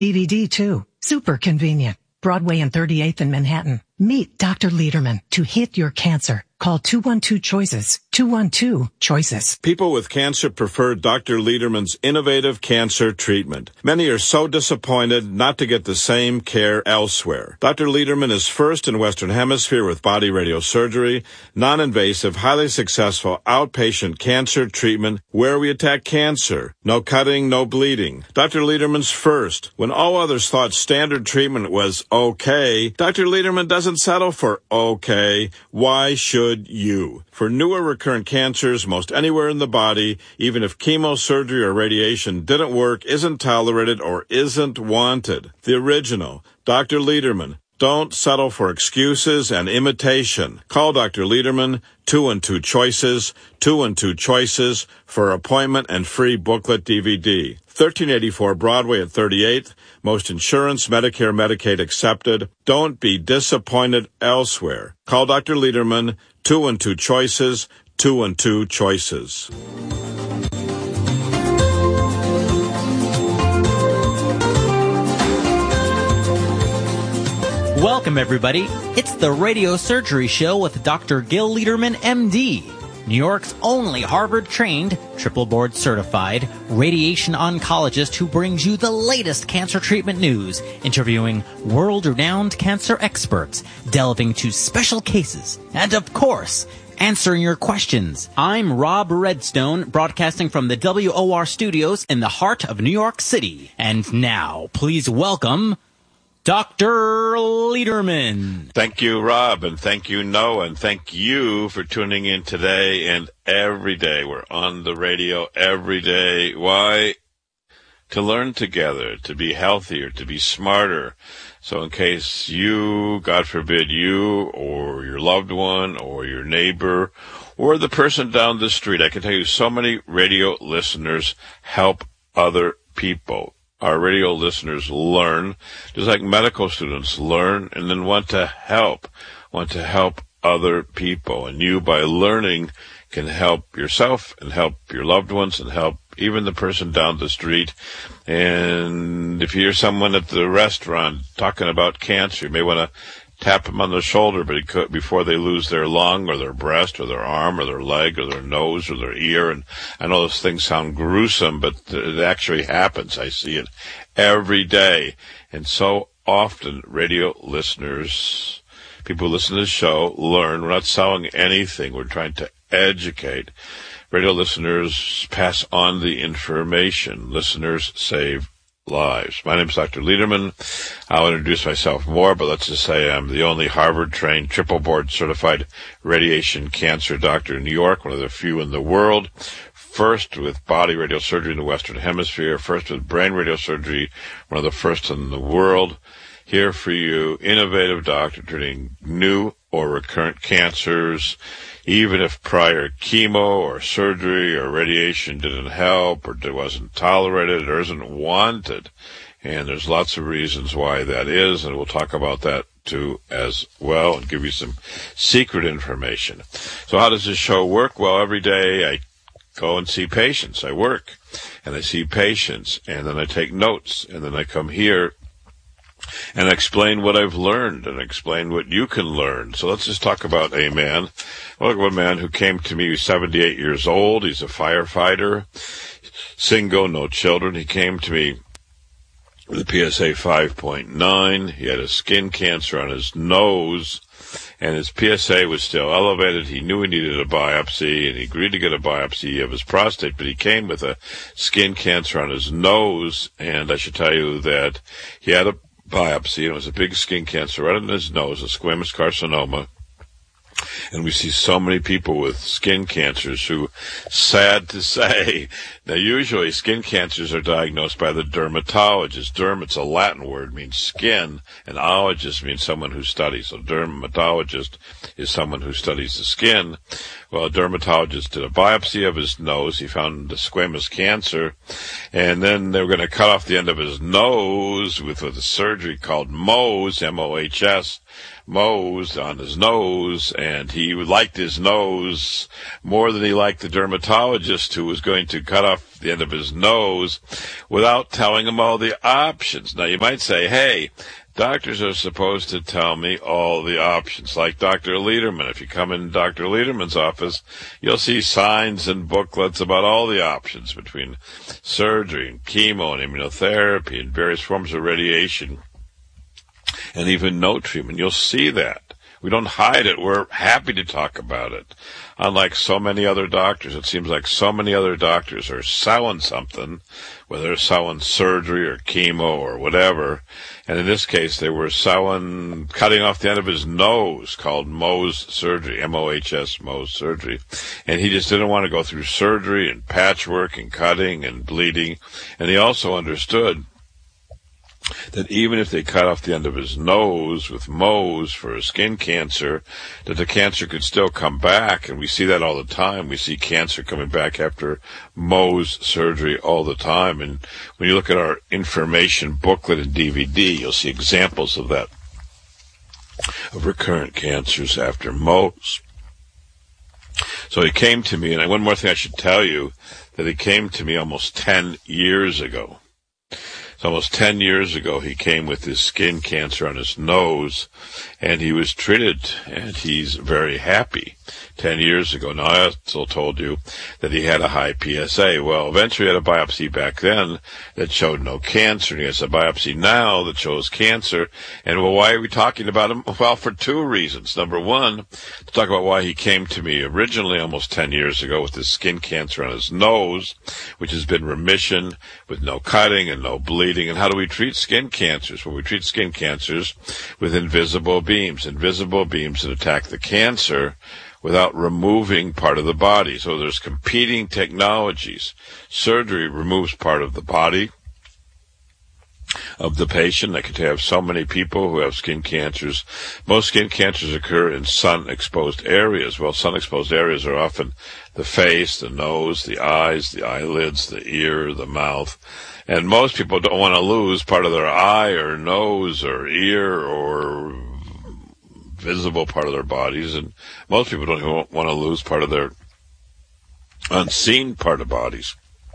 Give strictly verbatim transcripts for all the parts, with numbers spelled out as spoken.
D V D too. Super convenient. Broadway and thirty-eighth in Manhattan. Meet Doctor Lederman to hit your cancer. Call two one two choices. two one two choices. People with cancer prefer Doctor Lederman's innovative cancer treatment. Many are so disappointed not to get the same care elsewhere. Doctor Lederman is first in Western Hemisphere with body radiosurgery, non-invasive, highly successful outpatient cancer treatment where we attack cancer. No cutting, no bleeding. Doctor Lederman's first. When all others thought standard treatment was okay, Doctor Lederman doesn't settle for okay. Why should you? For newer recurrent cancers, most anywhere in the body, even if chemosurgery or radiation didn't work, isn't tolerated, or isn't wanted. The original, Doctor Lederman. Don't settle for excuses and imitation. Call Doctor Lederman, two one two choices, two one two choices, for appointment and free booklet D V D. thirteen eighty-four Broadway at thirty-eighth. Most insurance, Medicare, Medicaid accepted. Don't be disappointed elsewhere. Call Doctor Lederman, two one two choices, two one two choices. Welcome, everybody. It's the Radio Surgery Show with Doctor Gil Lederman, M D, New York's only Harvard-trained, triple board-certified radiation oncologist who brings you the latest cancer treatment news, interviewing world-renowned cancer experts, delving to special cases, and, of course, answering your questions. I'm Rob Redstone, broadcasting from the W O R studios in the heart of New York City. And now, please welcome Doctor Lederman. Thank you, Rob, and thank you, Noah, and thank you for tuning in today and every day. We're on the radio every day. Why? To learn together, to be healthier, to be smarter. So in case you, God forbid, you or your loved one or your neighbor or the person down the street, I can tell you so many radio listeners help other people. Our radio listeners learn, just like medical students learn, and then want to help, want to help other people. And you, by learning, can help yourself and help your loved ones and help even the person down the street. And if you hear someone at the restaurant talking about cancer, you may want to tap them on the shoulder but could, before they lose their lung or their breast or their arm or their leg or their nose or their ear. And I know those things sound gruesome, but it actually happens. I see it every day. And so often radio listeners, people who listen to the show, learn. We're not selling anything. We're trying to educate. Radio listeners pass on the information. Listeners save lives. My name is Doctor Lederman. I'll introduce myself more, but let's just say I'm the only Harvard-trained, triple board-certified radiation cancer doctor in New York, one of the few in the world. First with body radiosurgery in the Western Hemisphere, first with brain radiosurgery, one of the first in the world. Here for you, innovative doctor treating new or recurrent cancers, even if prior chemo or surgery or radiation didn't help or it wasn't tolerated or isn't wanted. And there's lots of reasons why that is, and we'll talk about that too as well and give you some secret information. So how does this show work? Well, every day I go and see patients. I work and I see patients, and then I take notes, and then I come here and explain what I've learned and explain what you can learn. So let's just talk about a man. Look at one man who came to me. He's seventy-eight years old. He's a firefighter, single, no children. He came to me with a P S A five point nine. He had a skin cancer on his nose, and his P S A was still elevated. He knew he needed a biopsy, and he agreed to get a biopsy of his prostate, but he came with a skin cancer on his nose, and I should tell you that he had a biopsy, and it was a big skin cancer right on his nose, a squamous carcinoma. And we see so many people with skin cancers who, sad to say, now usually skin cancers are diagnosed by the dermatologist. Derm, it's a Latin word, means skin, and ologist means someone who studies. So dermatologist is someone who studies the skin. Well, a dermatologist did a biopsy of his nose. He found the squamous cancer, and then they were going to cut off the end of his nose with, with a surgery called Mohs, M O H S, Mohs on his nose, and he liked his nose more than he liked the dermatologist who was going to cut off the end of his nose without telling him all the options. Now, you might say, hey, doctors are supposed to tell me all the options, like Doctor Lederman. If you come in Doctor Lederman's office, you'll see signs and booklets about all the options between surgery and chemo and immunotherapy and various forms of radiation, and even no treatment. You'll see that. We don't hide it. We're happy to talk about it. Unlike so many other doctors, it seems like so many other doctors are selling something, whether they're selling surgery or chemo or whatever. And in this case, they were selling cutting off the end of his nose, called Mohs surgery, M O H S, Mohs surgery. And he just didn't want to go through surgery and patchwork and cutting and bleeding. And he also understood that even if they cut off the end of his nose with Mohs for a skin cancer, that the cancer could still come back. And we see that all the time. We see cancer coming back after Mohs surgery all the time. And when you look at our information booklet and D V D, you'll see examples of that, of recurrent cancers after Mohs. So he came to me, and one more thing I should tell you, that he came to me almost ten years ago. So almost ten years ago, he came with his skin cancer on his nose, and he was treated, and he's very happy. Ten years ago. Now, I also told you that he had a high P S A. Well, eventually he had a biopsy back then that showed no cancer, and he has a biopsy now that shows cancer. And, well, why are we talking about him? Well, for two reasons. Number one, to talk about why he came to me originally almost ten years ago with his skin cancer on his nose, which has been remission with no cutting and no bleeding. And how do we treat skin cancers? Well, we treat skin cancers with invisible beams, invisible beams that attack the cancer without removing part of the body. So there's competing technologies. Surgery removes part of the body of the patient. I could have so many people who have skin cancers. Most skin cancers occur in sun-exposed areas. Well, sun-exposed areas are often the face, the nose, the eyes, the eyelids, the ear, the mouth. And most people don't want to lose part of their eye or nose or ear or visible part of their bodies, and most people don't even want to lose part of their unseen part of bodies.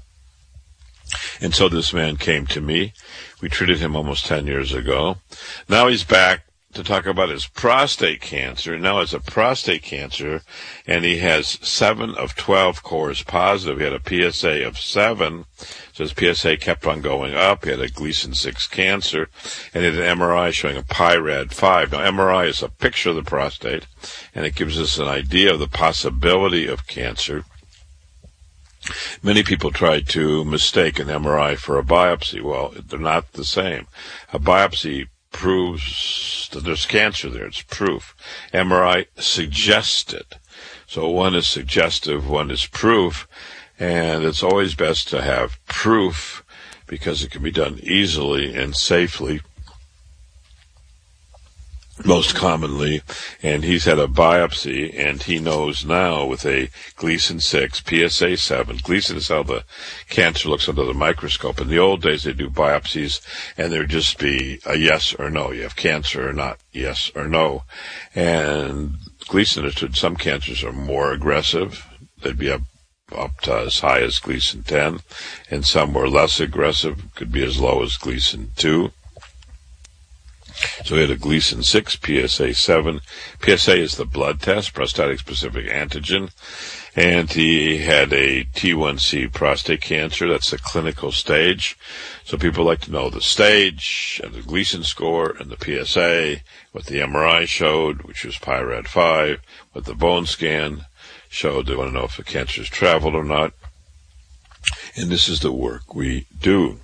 And so this man came to me. We treated him almost ten years ago. Now he's back to talk about his prostate cancer. Now it's a prostate cancer, and he has seven of twelve cores positive. He had a P S A of seven. So his P S A kept on going up. He had a Gleason six cancer, and he had an M R I showing a P I R A D five. Now, M R I is a picture of the prostate, and it gives us an idea of the possibility of cancer. Many people try to mistake an M R I for a biopsy. Well, they're not the same. A biopsy proves that there's cancer there. It's proof. M R I suggests it. So one is suggestive, one is proof. And it's always best to have proof because it can be done easily and safely, most commonly. And he's had a biopsy, and he knows now with a Gleason six, P S A seven. Gleason is how the cancer looks under the microscope. In the old days, they do biopsies, and there'd just be a yes or no. You have cancer or not, yes or no. And Gleason understood some cancers are more aggressive. They'd be a up to as high as Gleason ten, and some were less aggressive, could be as low as Gleason two. So he had a Gleason six, P S A seven. P S A is the blood test, prostatic specific antigen, and he had a T one C prostate cancer. That's the clinical stage. So people like to know the stage and the Gleason score and the P S A, what the M R I showed, which was P I R A D five, what the bone scan showed. They want to know if the cancer's traveled or not. And this is the work we do.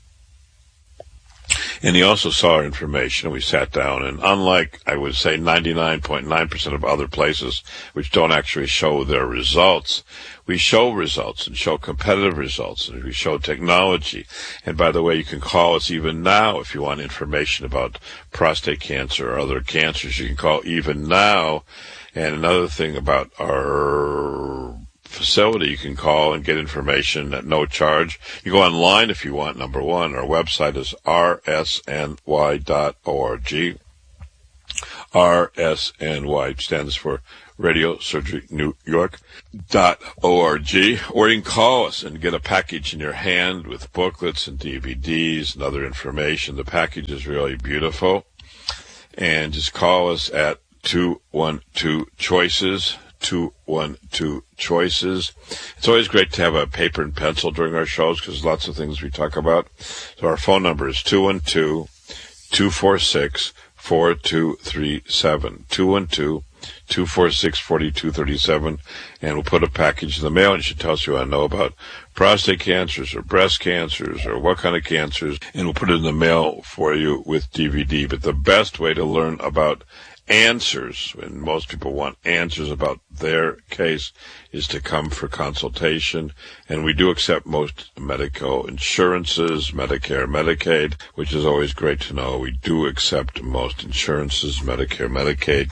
And he also saw our information, and we sat down, and unlike, I would say, ninety-nine point nine percent of other places which don't actually show their results, we show results and show competitive results, and we show technology. And by the way, you can call us even now if you want information about prostate cancer or other cancers. You can call even now. And another thing about our facility, you can call and get information at no charge. You go online if you want, number one. Our website is r s n y dot org. R S N Y, stands for Radio Surgery New York dot org, or you can call us and get a package in your hand with booklets and D V Ds and other information. The package is really beautiful. And just call us at two one two choices, two one two choices. It's always great to have a paper and pencil during our shows because lots of things we talk about. So our phone number is two one two, two four six, four two three seven, two one two, two four six, four two three seven, and we'll put a package in the mail, and you should tell us you want to know about prostate cancers or breast cancers or what kind of cancers, and we'll put it in the mail for you with D V D. But the best way to learn about answers, and most people want answers about their case, is to come for consultation. And we do accept most medical insurances, Medicare, Medicaid, which is always great to know. We do accept most insurances, Medicare, Medicaid.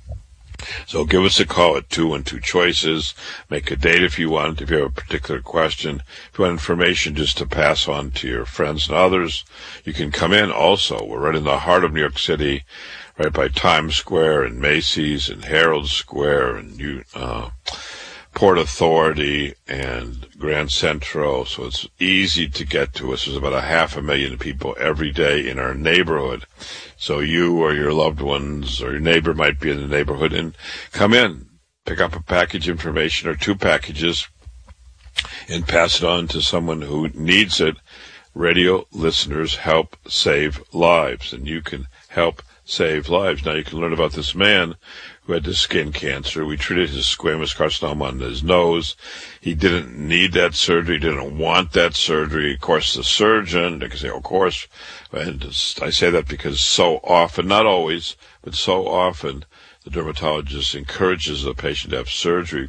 So give us a call at two one two choices. Make a date if you want, if you have a particular question. If you want information just to pass on to your friends and others, you can come in also. We're right in the heart of New York City, right by Times Square and Macy's and Herald Square and uh, Port Authority and Grand Central. So it's easy to get to us. There's about a half a million people every day in our neighborhood. So you or your loved ones or your neighbor might be in the neighborhood, and come in, pick up a package information or two packages and pass it on to someone who needs it. Radio listeners help save lives, and you can help save lives. Now you can learn about this man who had the skin cancer. We treated his squamous carcinoma on his nose. He didn't need that surgery, didn't want that surgery. Of course, the surgeon, they can say, of course, and I say that because so often, not always, but so often, the dermatologist encourages the patient to have surgery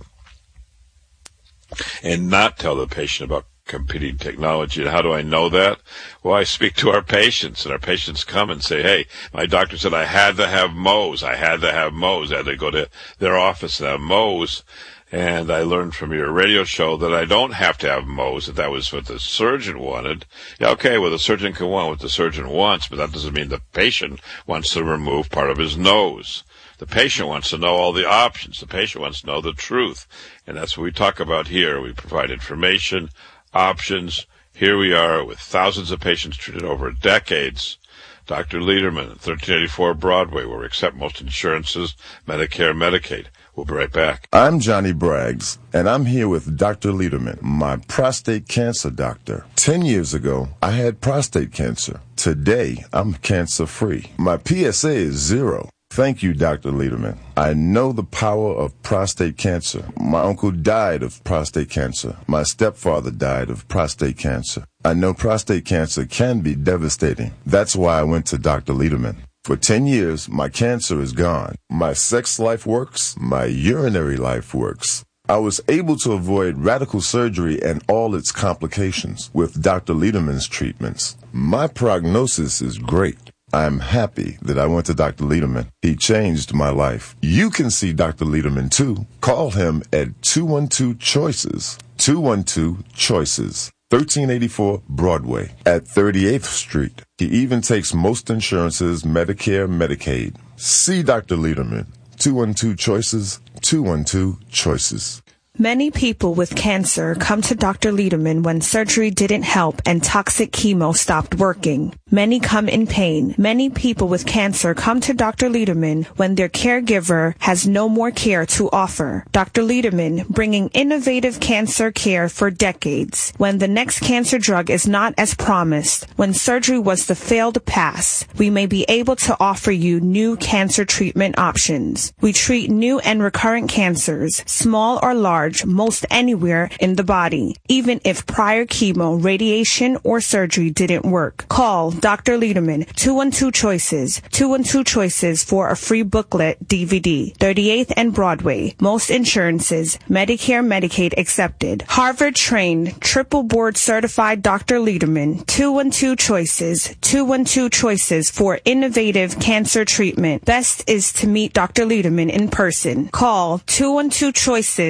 and not tell the patient about competing technology. And how do I know that? Well, I speak to our patients, and our patients come and say, hey, my doctor said I had to have Mohs. I had to have Mohs. I had to go to their office and have Mohs. And I learned from your radio show that I don't have to have Mohs, that that was what the surgeon wanted. Yeah, okay, well, the surgeon can want what the surgeon wants, but that doesn't mean the patient wants to remove part of his nose. The patient wants to know all the options. The patient wants to know the truth. And that's what we talk about here. We provide information, options. Here we are with thousands of patients treated over decades. Doctor Lederman, thirteen eighty-four Broadway, where we accept most insurances, Medicare, Medicaid. We'll be right back. I'm Johnny Braggs, and I'm here with Doctor Lederman, my prostate cancer doctor. Ten years ago, I had prostate cancer. Today, I'm cancer-free. My P S A is zero. Thank you, Doctor Lederman. I know the power of prostate cancer. My uncle died of prostate cancer. My stepfather died of prostate cancer. I know prostate cancer can be devastating. That's why I went to Doctor Lederman. For ten years, my cancer is gone. My sex life works. My urinary life works. I was able to avoid radical surgery and all its complications with Doctor Lederman's treatments. My prognosis is great. I'm happy that I went to Doctor Lederman. He changed my life. You can see Doctor Lederman too. Call him at two one two choices, two one two choices, thirteen eighty-four Broadway at thirty-eighth Street. He even takes most insurances, Medicare, Medicaid. See Doctor Lederman, two one two choices, two one two choices. Many people with cancer come to Doctor Lederman when surgery didn't help and toxic chemo stopped working. Many come in pain. Many people with cancer come to Doctor Lederman when their caregiver has no more care to offer. Doctor Lederman, bringing innovative cancer care for decades. When the next cancer drug is not as promised, when surgery was the failed pass, we may be able to offer you new cancer treatment options. We treat new and recurrent cancers, small or large, most anywhere in the body, even if prior chemo, radiation, or surgery didn't work. Call Doctor Lederman, two one two choices, two one two choices for a free booklet D V D, thirty-eighth and Broadway, most insurances, Medicare, Medicaid accepted. Harvard-trained, triple board certified Doctor Lederman, two one two choices, two one two choices for innovative cancer treatment. Best is to meet Doctor Lederman in person. Call two one two choices, two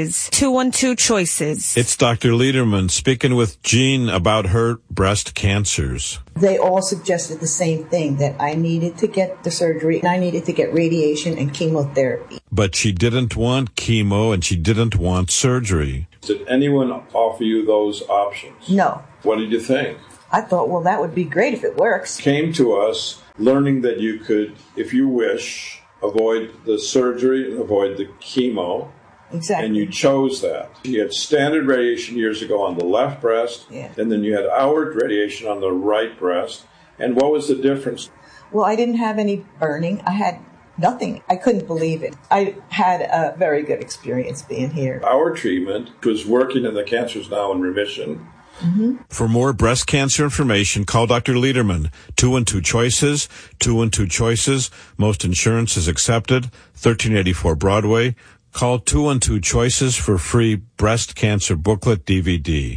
two one two choices. It's Doctor Lederman speaking with Jean about her breast cancers. They all suggested the same thing, that I needed to get the surgery and I needed to get radiation and chemotherapy. But she didn't want chemo and she didn't want surgery. Did anyone offer you those options? No. What did you think? I thought, well, that would be great if it works. Came to us learning that you could, if you wish, avoid the surgery and avoid the chemo. Exactly. And you chose that. You had standard radiation years ago on the left breast, yeah. and then you had our radiation on the right breast. And what was the difference? Well, I didn't have any burning. I had nothing. I couldn't believe it. I had a very good experience being here. Our treatment was working, and the cancer is now in remission. Mm-hmm. For more breast cancer information, call Doctor Lederman. two one two choices, two one two choices. Most insurance is accepted. thirteen eighty-four Broadway. Call two one two choices for free breast cancer booklet D V D.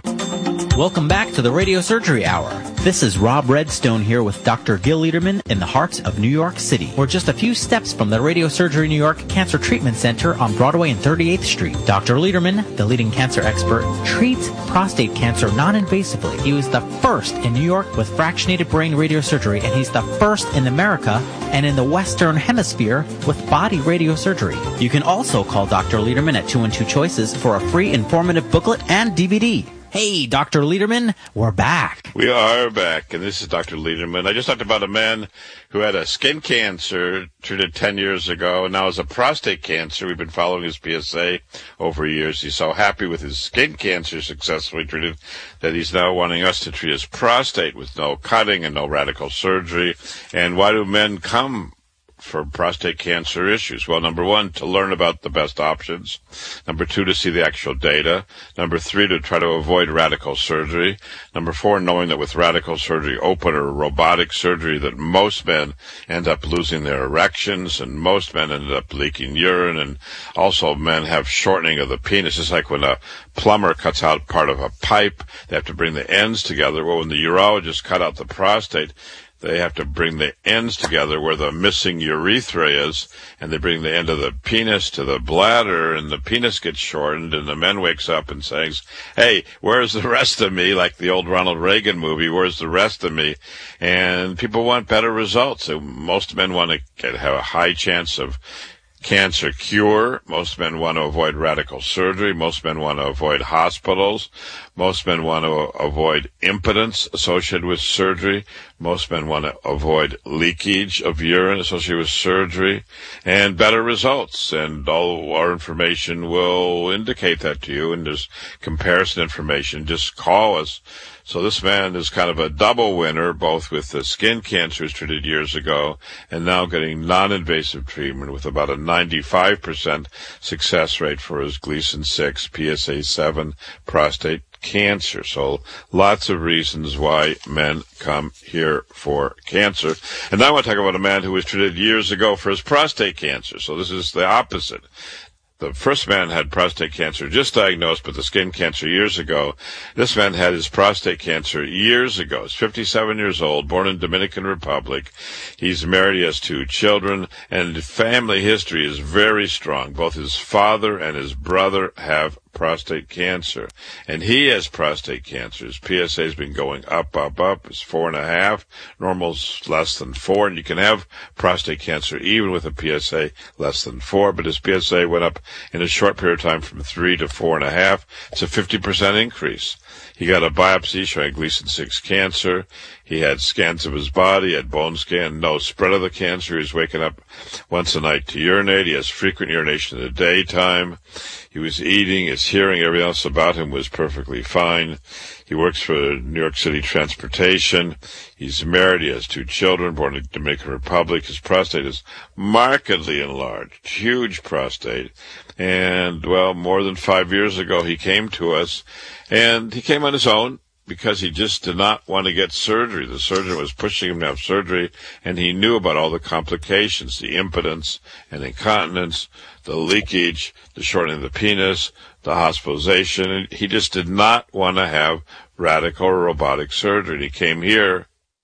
Welcome back to the Radio Surgery Hour. This is Rob Redstone here with Doctor Gil Lederman in the heart of New York City. We're just a few steps from the Radio Surgery New York Cancer Treatment Center on Broadway and thirty-eighth Street. Doctor Lederman, the leading cancer expert, treats prostate cancer non-invasively. He was the first in New York with fractionated brain radiosurgery, and he's the first in America and in the Western Hemisphere with body radiosurgery. You can also call Doctor Lederman at two one two choices for a free informative booklet and D V D. Hey, Doctor Lederman, we're back. We are back, and this is Doctor Lederman. I just talked about a man who had a skin cancer treated ten years ago, and now has a prostate cancer. We've been following his P S A over years. He's so happy with his skin cancer successfully treated that he's now wanting us to treat his prostate with no cutting and no radical surgery. And why do men come for prostate cancer issues? Well, number one, to learn about the best options. Number two, to see the actual data. Number three, to try to avoid radical surgery. Number four, knowing that with radical surgery, open or robotic surgery, that most men end up losing their erections, and most men end up leaking urine, and also men have shortening of the penis. It's like when a plumber cuts out part of a pipe, they have to bring the ends together. Well, when the urologist cut out the prostate, they have to bring the ends together where the missing urethra is, and they bring the end of the penis to the bladder, and the penis gets shortened, and the man wakes up and says, hey, where's the rest of me? Like the old Ronald Reagan movie, where's the rest of me? And people want better results. So most men want to get, have a high chance of cancer cure. Most men want to avoid radical surgery. Most men want to avoid hospitals. Most men want to avoid impotence associated with surgery. Most men want to avoid leakage of urine associated with surgery, and better results. And all our information will indicate that to you, and there's comparison information. Just call us. So this man is kind of a double winner, both with the skin cancers treated years ago and now getting non-invasive treatment with about a ninety-five percent success rate for his Gleason six, P S A seven prostate cancer. So lots of reasons why men come here for cancer. And now I want to talk about a man who was treated years ago for his prostate cancer. So this is the opposite. The first man had prostate cancer just diagnosed, but the skin cancer years ago. This man had his prostate cancer years ago. He's fifty-seven years old, born in Dominican Republic. He's married, he has two children, and family history is very strong. Both his father and his brother have prostate cancer, and he has prostate cancer. His P S A has been going up, up, up. It's four and a half. Normal's less than four, and you can have prostate cancer even with a P S A less than four, but his P S A went up in a short period of time from three to four and a half. It's a fifty percent increase. He got a biopsy showing Gleason six cancer. He had scans of his body, had bone scan, no spread of the cancer. He's waking up once a night to urinate. He has frequent urination in the daytime. He was eating, his hearing, everything else about him was perfectly fine. He works for New York City Transportation. He's married. He has two children, born in the Dominican Republic. His prostate is markedly enlarged, huge prostate. And, well, more than five years ago, he came to us, and he came on his own because he just did not want to get surgery. The surgeon was pushing him to have surgery, and he knew about all the complications, the impotence and incontinence, the leakage, the shortening of the penis, the hospitalization. And he just did not want to have radical or robotic surgery. And he came here,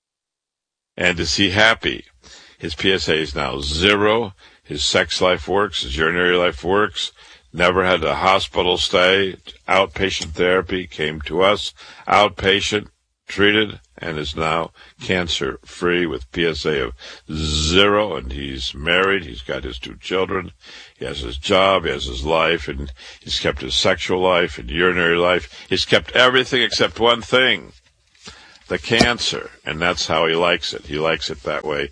and is he happy? His P S A is now zero. His sex life works. His urinary life works. never had a hospital stay, outpatient therapy, came to us, outpatient, treated, and is now cancer-free with P S A of zero, and he's married, he's got his two children, he has his job, he has his life, and he's kept his sexual life and urinary life. He's kept everything except one thing, the cancer, and that's how he likes it. He likes it that way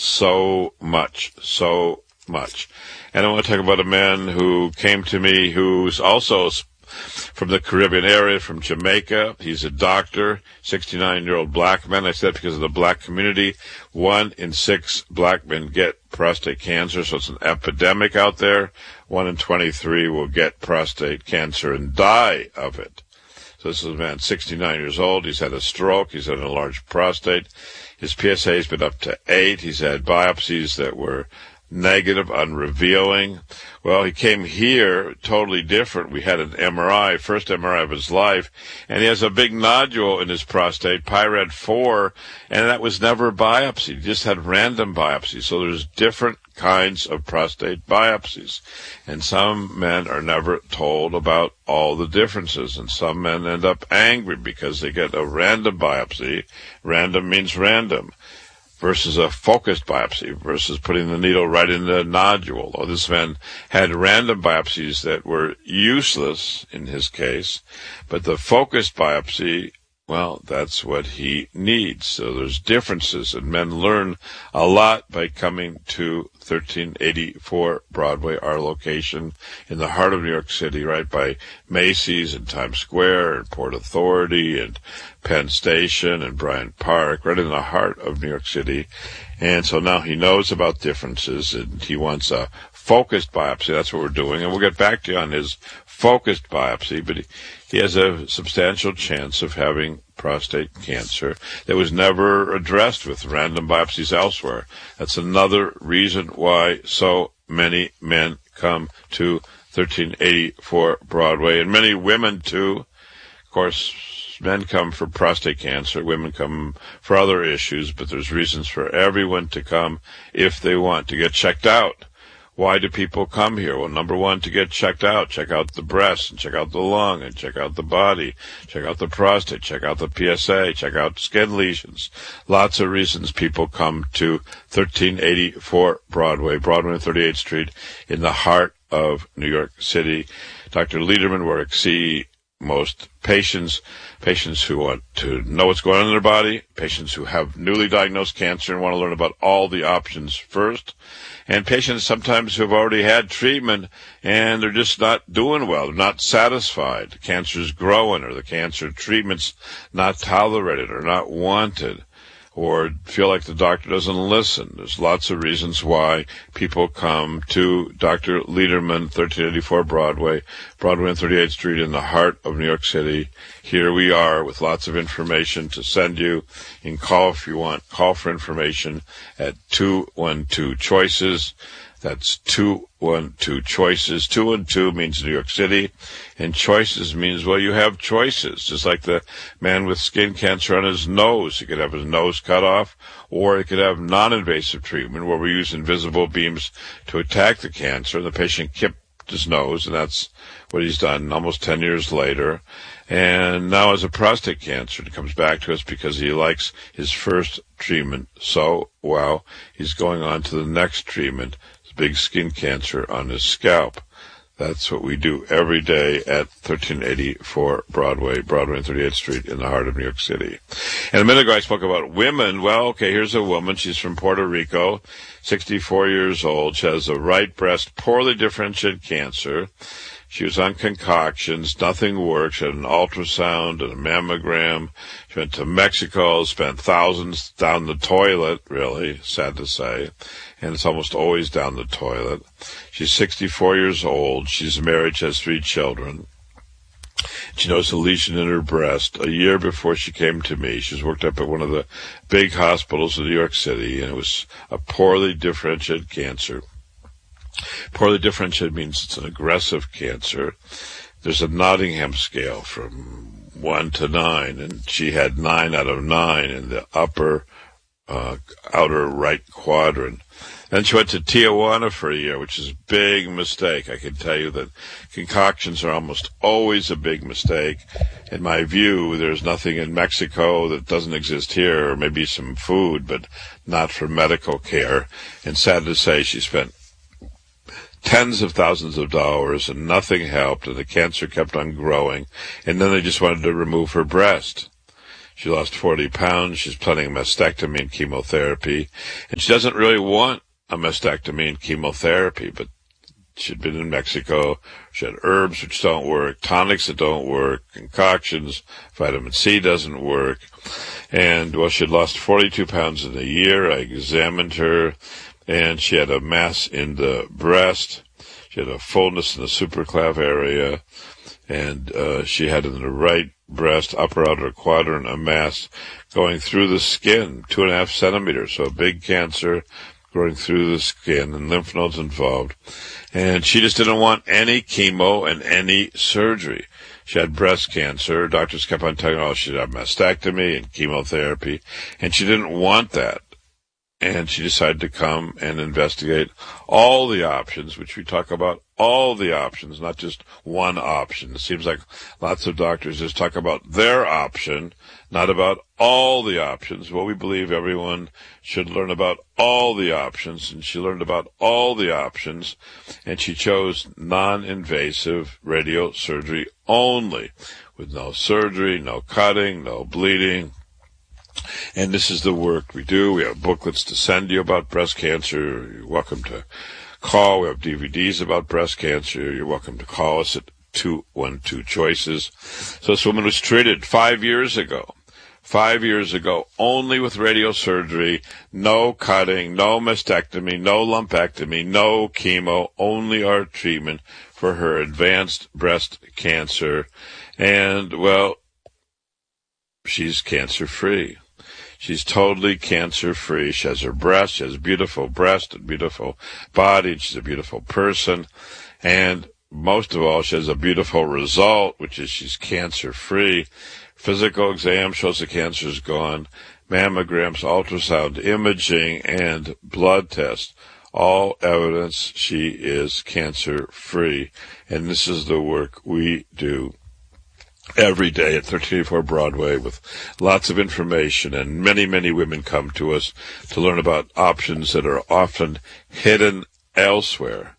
so much, so much. And I want to talk about a man who came to me who's also from the Caribbean area, from Jamaica. He's a doctor, sixty-nine-year-old black man. I said because of the black community, one in six black men get prostate cancer, so it's an epidemic out there. One in twenty-three will get prostate cancer and die of it. So this is a man, sixty-nine years old. He's had a stroke. He's had an enlarged prostate. His P S A has been up to eight. He's had biopsies that were negative, unrevealing. Well, he came here totally different. We had an M R I, first M R I of his life, and he has a big nodule in his prostate, P I R A D four, and that was never biopsied. He just had random biopsies. So there's different kinds of prostate biopsies, and some men are never told about all the differences, and some men end up angry because they get a random biopsy. Random means random. Versus a focused biopsy, versus putting the needle right in the nodule. Or this man had random biopsies that were useless in his case, but the focused biopsy, well, that's what he needs. So there's differences, and men learn a lot by coming to thirteen eighty-four Broadway, our location in the heart of New York City, right by Macy's and Times Square and Port Authority and Penn Station and Bryant Park, right in the heart of New York City. And so now he knows about differences, and he wants a focused biopsy. That's what we're doing, and we'll get back to you on his focused biopsy, but he, he has a substantial chance of having prostate cancer that was never addressed with random biopsies elsewhere. That's another reason why so many men come to thirteen eighty-four Broadway, and many women too. Of course, men come for prostate cancer, women come for other issues, but there's reasons for everyone to come if they want to get checked out. Why do people come here? Well, number one, to get checked out. Check out the breast, and check out the lung, and check out the body. Check out the prostate, check out the P S A, check out skin lesions. Lots of reasons people come to thirteen eighty-four Broadway, Broadway and thirty-eighth Street, in the heart of New York City. Doctor Lederman will see most patients, patients who want to know what's going on in their body, patients who have newly diagnosed cancer and want to learn about all the options first, and patients sometimes who have already had treatment and they're just not doing well, they're not satisfied. The cancer's growing, or the cancer treatment's not tolerated or not wanted, or feel like the doctor doesn't listen. There's lots of reasons why people come to Doctor Lederman, thirteen eighty-four Broadway, Broadway and thirty-eighth Street in the heart of New York City. Here we are with lots of information to send you. You can call if you want. Call for information at two one two choices. That's two one two choices. Two and two means New York City, and choices means, well, you have choices. Just like the man with skin cancer on his nose. He could have his nose cut off, or he could have non-invasive treatment where we use invisible beams to attack the cancer. The patient kept his nose, and that's what he's done almost ten years later. And now as a prostate cancer, it comes back to us because he likes his first treatment so well. He's going on to the next treatment, big skin cancer on his scalp. That's what we do every day at thirteen eighty-four Broadway, Broadway and thirty-eighth Street in the heart of New York City. And a minute ago I spoke about women. Well, okay, here's a woman. She's from Puerto Rico, sixty-four years old. She has a right breast poorly differentiated cancer. She was on concoctions. Nothing worked. She had an ultrasound and a mammogram. She went to Mexico, spent thousands down the toilet, really, sad to say. And it's almost always down the toilet. She's sixty-four years old. She's married. She has three children. She knows a lesion in her breast. A year before she came to me, she was worked up at one of the big hospitals in New York City, and it was a poorly differentiated cancer. Poorly differentiated means it's an aggressive cancer. There's a Nottingham scale from one to nine, and she had nine out of nine in the upper uh, outer right quadrant. Then she went to Tijuana for a year, which is a big mistake. I can tell you that concoctions are almost always a big mistake. In my view, there's nothing in Mexico that doesn't exist here, or maybe some food, but not for medical care. And sad to say, she spent tens of thousands of dollars and nothing helped, and the cancer kept on growing. And then they just wanted to remove her breast. She lost forty pounds. She's planning a mastectomy and chemotherapy. And she doesn't really want a mastectomy and chemotherapy, but she'd been in Mexico. She had herbs which don't work, tonics that don't work, concoctions, vitamin C doesn't work. And, well, she'd lost forty-two pounds in a year. I examined her, and she had a mass in the breast. She had a fullness in the supraclav area, and uh, she had in the right breast, upper outer quadrant, a mass going through the skin, two and a half centimeters, so a big cancer growing through the skin, and lymph nodes involved. And she just didn't want any chemo and any surgery. She had breast cancer. Doctors kept on telling her, oh, she'd have mastectomy and chemotherapy, and she didn't want that. And she decided to come and investigate all the options, which we talk about all the options, not just one option. It seems like lots of doctors just talk about their option, not about all the options. Well, we believe everyone should learn about all the options, and she learned about all the options, and she chose non-invasive radiosurgery only, with no surgery, no cutting, no bleeding. And this is the work we do. We have booklets to send you about breast cancer. You're welcome to call. We have D V Ds about breast cancer. You're welcome to call us at two one two choices. So this woman was treated five years ago. Five years ago, only with radiosurgery, no cutting, no mastectomy, no lumpectomy, no chemo, only our treatment for her advanced breast cancer. And, well, she's cancer-free. She's totally cancer-free. She has her breast. She has a beautiful breast, a beautiful body. And she's a beautiful person. And most of all, she has a beautiful result, which is she's cancer-free. Physical exam shows the cancer is gone. Mammograms, ultrasound imaging, and blood tests, all evidence she is cancer-free. And this is the work we do every day at thirteen eighty-four Broadway, with lots of information, and many, many women come to us to learn about options that are often hidden elsewhere.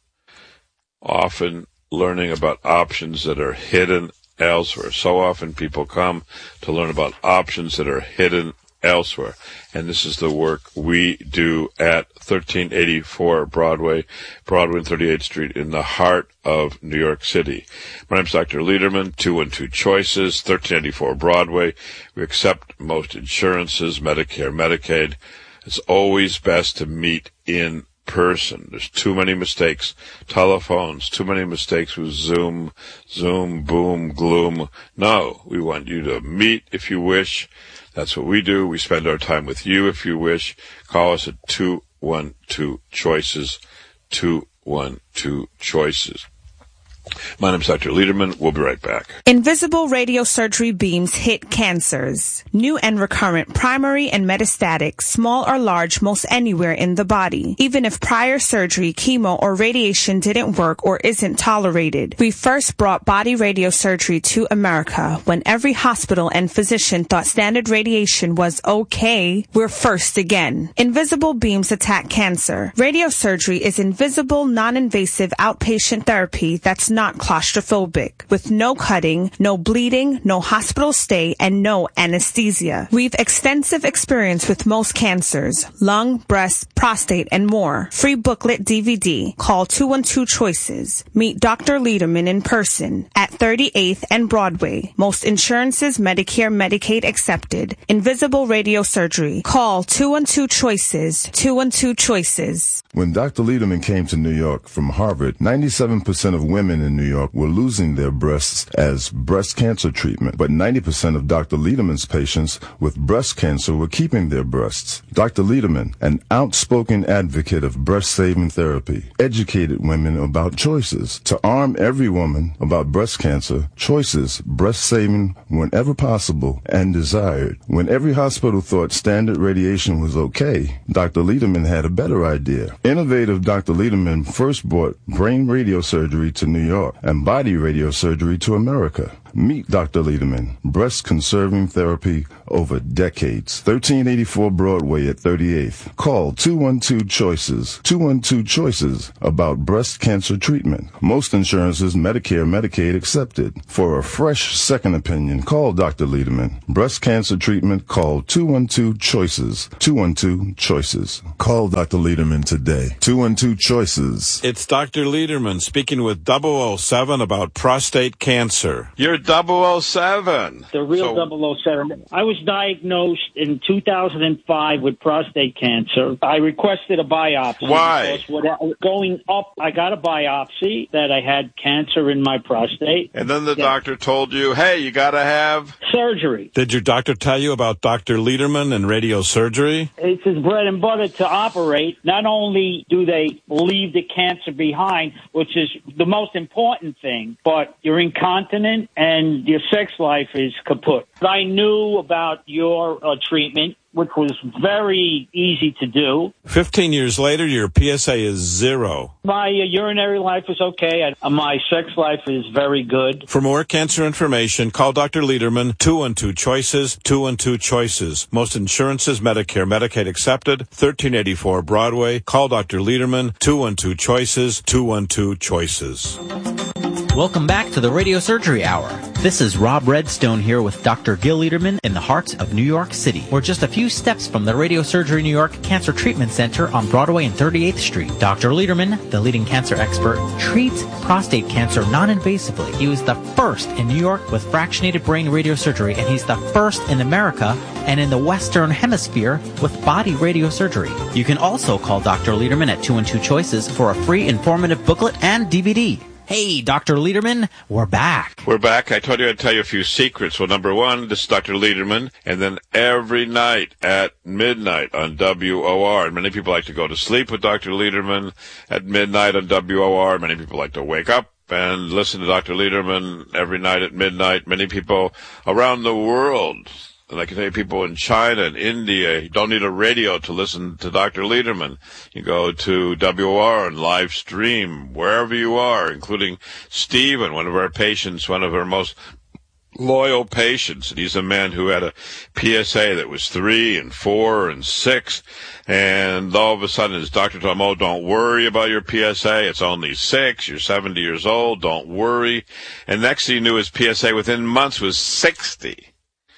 Often learning about options that are hidden elsewhere. So often people come to learn about options that are hidden elsewhere. And this is the work we do at thirteen eighty-four Broadway, Broadway and thirty-eighth Street in the heart of New York City. My name is Doctor Lederman, two one two Choices, thirteen eighty-four Broadway. We accept most insurances, Medicare, Medicaid. It's always best to meet in person. There's too many mistakes. Telephones, too many mistakes with Zoom, Zoom, boom, gloom. No, we want you to meet if you wish. That's what we do. We spend our time with you if you wish. Call us at two one two choices, two one two choices. My name is Doctor Lederman. We'll be right back. Invisible radiosurgery beams hit cancers. New and recurrent, primary and metastatic, small or large, most anywhere in the body. Even if prior surgery, chemo, or radiation didn't work or isn't tolerated. We first brought body radiosurgery to America when every hospital and physician thought standard radiation was okay. We're first again. Invisible beams attack cancer. Radiosurgery is invisible, non-invasive outpatient therapy that's not claustrophobic, with no cutting, no bleeding, no hospital stay, and no anesthesia. We've extensive experience with most cancers, lung, breast, prostate, and more. Free booklet D V D. Call two one two choices. Meet Doctor Lederman in person at thirty-eighth and Broadway. Most insurances, Medicare, Medicaid accepted. Invisible radiosurgery. Call two one two choices, two one two choices. When Doctor Lederman came to New York from Harvard, ninety-seven percent of women in New York were losing their breasts as breast cancer treatment, but ninety percent of Doctor Lederman's patients with breast cancer were keeping their breasts. Doctor Lederman, an outspoken advocate of breast-saving therapy, educated women about choices. To arm every woman about breast cancer, choices, breast-saving whenever possible and desired. When every hospital thought standard radiation was okay, Doctor Lederman had a better idea. Innovative Doctor Lederman first brought brain radiosurgery to New York and body radiosurgery to America. Meet Doctor Lederman, breast-conserving therapy over decades. thirteen eighty-four Broadway at thirty-eighth. Call two one two choices, two one two choices about breast cancer treatment. Most insurances, Medicare, Medicaid accepted. For a fresh second opinion, call Doctor Lederman. Breast cancer treatment, call two one two choices, two one two choices. Call Doctor Lederman today. two one two choices. It's Doctor Lederman speaking with double oh seven about prostate cancer. You're double oh seven. The real So- double oh seven. I was diagnosed in two thousand five with prostate cancer. I requested a biopsy. Why? Because what- going up, I got a biopsy that I had cancer in my prostate. And then the Yeah. doctor told you, hey, you got to have... Surgery. Did your doctor tell you about Doctor Lederman and radiosurgery? It's his bread and butter to operate. Not only do they leave the cancer behind, which is the most important thing, but you're incontinent and your sex life is kaput. I knew about your uh, treatment, which was very easy to do. Fifteen years later, your P S A is zero. My uh, urinary life is okay. Uh, my sex life is very good. For more cancer information, call Doctor Lederman, two one two choices, two one two choices. Most insurances, Medicare, Medicaid accepted, thirteen eighty-four Broadway. Call Doctor Lederman, two one two choices, two one two choices. Welcome back to the Radio Surgery Hour. This is Rob Redstone here with Doctor Gil Lederman in the heart of New York City. We're just a few steps from the Radio Surgery New York Cancer Treatment Center on Broadway and thirty-eighth Street. Doctor Lederman, the leading cancer expert, treats prostate cancer non-invasively. He was the first in New York with fractionated brain radiosurgery, and he's the first in America and in the Western Hemisphere with body radiosurgery. You can also call Doctor Lederman at two one two choices for a free informative booklet and D V D. Hey, Doctor Lederman, we're back. We're back. I told you I'd tell you a few secrets. Well, number one, this is Doctor Lederman, and then every night at midnight on W O R. And many people like to go to sleep with Doctor Lederman at midnight on W O R. Many people like to wake up and listen to Doctor Lederman every night at midnight. Many people around the world, and I can tell you people in China and India, you don't need a radio to listen to Doctor Lederman. You go to W O R and live stream wherever you are, including Stephen, one of our patients, one of our most loyal patients. And he's a man who had a P S A that was three and four and six. And all of a sudden his doctor told him, oh, don't worry about your P S A. It's only six. You're seventy years old. Don't worry. And next thing you knew, his P S A within months was sixty.